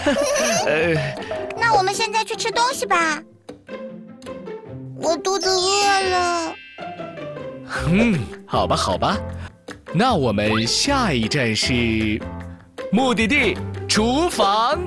那我们现在去吃东西吧。我肚子饿了。 好吧，好吧。那我们下一站是目的地厨房。